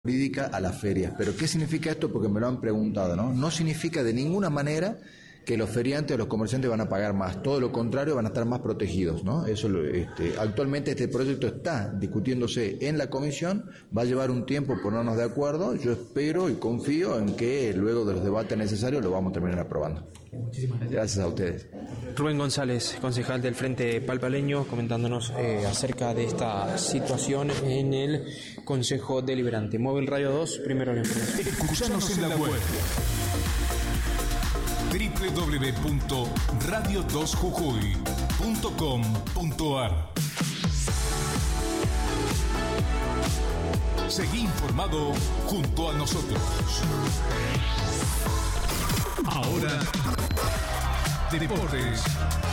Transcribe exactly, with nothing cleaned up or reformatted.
jurídica a las ferias. ¿Pero qué significa esto? Porque me lo han preguntado, ¿no? No significa de ninguna manera que los feriantes o los comerciantes van a pagar más, todo lo contrario, van a estar más protegidos, ¿no? Eso lo, este, actualmente este proyecto está discutiéndose en la comisión, va a llevar un tiempo ponernos de acuerdo, yo espero y confío en que luego de los debates necesarios lo vamos a terminar aprobando. Muchísimas gracias. Gracias a ustedes. Rubén González, concejal del Frente Palpaleño, comentándonos eh, acerca de esta situación en el Consejo Deliberante. Móvil Radio dos, primero la información. Escuchanos en la web doble u doble u doble u punto radio dos jujuy punto com punto ar. Seguí informado junto a nosotros. Ahora, deportes